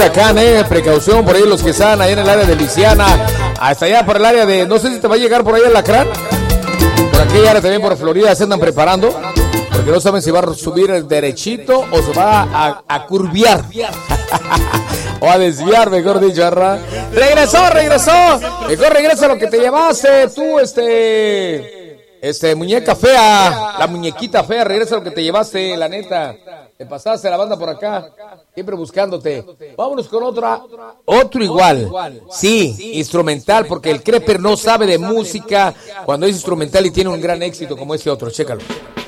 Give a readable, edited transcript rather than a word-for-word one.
huracán, precaución por ahí los que están ahí en el área de Luisiana, hasta allá por el área de, no sé si te va a llegar por ahí el Lacrán, por aquella área también por Florida se andan preparando, porque no saben si va a subir el derechito o se va a curviar. O a desviar, mejor dicho, ¿verdad? Regresó. Mejor regresa lo que te llevaste tú, muñeca fea, la muñequita fea, regresa lo que te llevaste, la neta. Te pasaste la banda por acá, siempre buscándote. Vámonos con otro igual. Sí, instrumental, porque el Creeper no sabe de música cuando es instrumental y tiene un gran éxito como este otro. Chécalo.